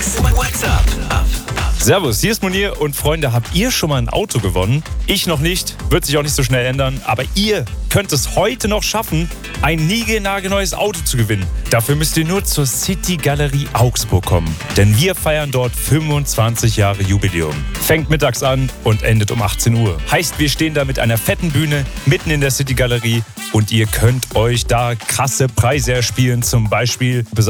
What's up? Servus, hier ist Munir und Freunde, habt ihr schon mal ein Auto gewonnen? Ich noch nicht, wird sich auch nicht so schnell ändern, aber ihr könnt es heute noch schaffen, ein niegelnagelneues Auto zu gewinnen. Dafür müsst ihr nur zur City Galerie Augsburg kommen, denn wir feiern dort 25 Jahre Jubiläum. Fängt mittags an und endet um 18 Uhr. Heißt, wir stehen da mit einer fetten Bühne mitten in der City Galerie und ihr könnt euch da krasse Preise erspielen, zum Beispiel